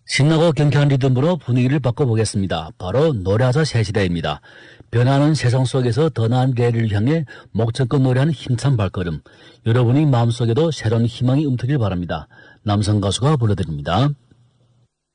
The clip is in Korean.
신나고 경쾌한 리듬으로 분위기를 바꿔보겠습니다. 바로 노래하자 새시대입니다. 변하는 세상 속에서 더 나은 미래를 향해 목적껏 노래하는 힘찬 발걸음. 여러분이 마음속에도 새로운 희망이 움트길 바랍니다. 남성 가수가 불러드립니다.